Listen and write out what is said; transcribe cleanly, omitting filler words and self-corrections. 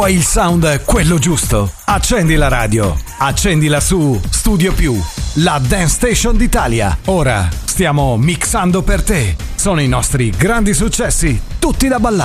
Vuoi il sound quello giusto? Accendi la radio. Accendila su Studio Più, la dance station d'Italia. Ora stiamo mixando per te. Sono i nostri grandi successi, tutti da ballare.